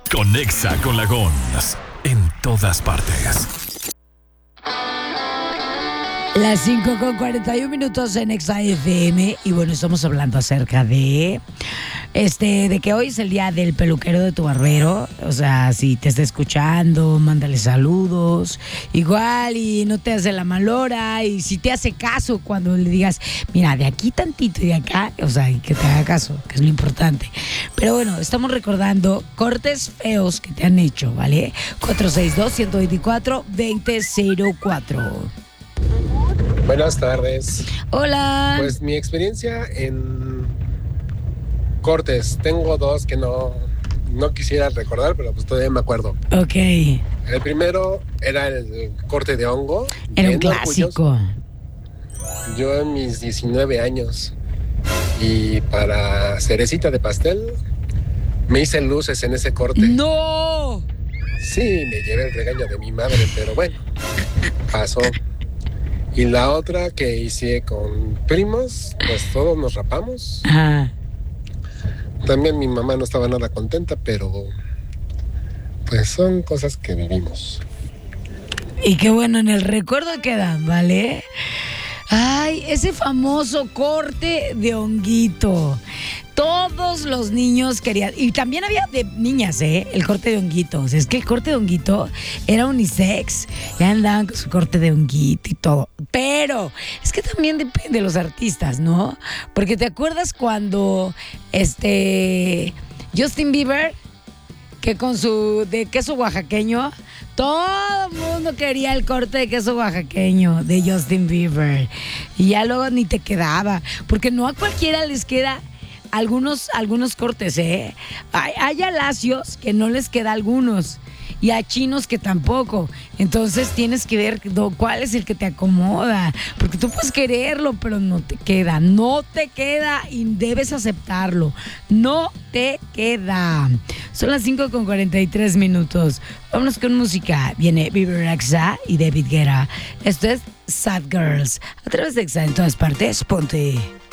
Conexa con la Gons en todas partes. Las 5:41 en Exa FM. Y bueno, estamos hablando acerca de que hoy es el día del peluquero de tu barbero. O sea, si te está escuchando, mándale saludos. Igual y no te hace la mal hora. Y si te hace caso cuando le digas, mira, de aquí tantito y de acá, o sea, y que te haga caso, que es lo importante. Pero bueno, estamos recordando cortes feos que te han hecho, ¿vale? 462-124-2004. Buenas tardes. Hola. Pues mi experiencia en cortes, tengo dos que no quisiera recordar, pero pues todavía me acuerdo. Ok. El primero era el corte de hongo. Era un bien clásico. orgulloso. Yo en mis 19 años y para cerecita de pastel me hice luces en ese corte. ¡No! Sí, me llevé el regaño de mi madre, pero bueno, pasó. Y la otra que hice con primos, pues todos nos rapamos. Ajá. También mi mamá no estaba nada contenta, pero pues son cosas que vivimos. Y qué bueno, en el recuerdo quedan, ¿vale? Ay, ese famoso corte de honguito. Todos los niños querían, y también había de niñas, el corte de honguito. O sea, es que el corte de honguito era unisex. Ya andaban con su corte de honguito y todo. Pero es que también depende de los artistas, ¿no? Porque te acuerdas cuando Justin Bieber, que con su de queso oaxaqueño, todo el mundo quería el corte de queso oaxaqueño de Justin Bieber. Y ya luego ni te quedaba. Porque no a cualquiera les queda algunos cortes, Hay a lacios que no les queda algunos. Y a chinos que tampoco. Entonces tienes que ver cuál es el que te acomoda. Porque tú puedes quererlo, pero no te queda. No te queda y debes aceptarlo. No te queda. Son las 5:43. Vámonos con música. Viene Bieber Rexha y David Guetta. Esto es Sad Girls. A través de Exa en todas partes. Ponte.